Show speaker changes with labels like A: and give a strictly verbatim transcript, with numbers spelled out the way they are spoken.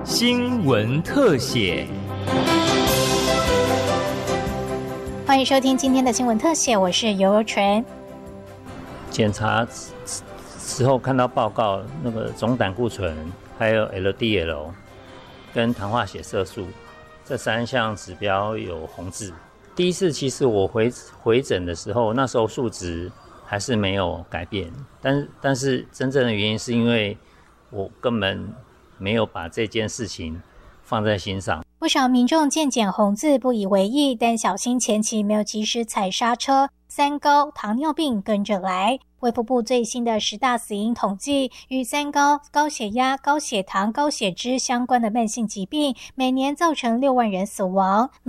A: 新闻特写。
B: 欢迎收听今天的新闻特写，我是尤尤纯。
C: 检查之后看到报告，那个总胆固醇、还有 L D L 跟糖化血色素这三项指标有红字。第一次其实我回回诊的时候，那时候数值还是没有改变，但但是真正的原因是因为我根本没有把这件事情放在心上。
B: 不少民众见检红字不以为意，但小心前期没有及时踩刹车，三高、糖尿病跟着来。卫福部最新的十大死因统计，与三高、高血压、高血糖、高血脂相关的慢性疾病，每年造成六万人死亡。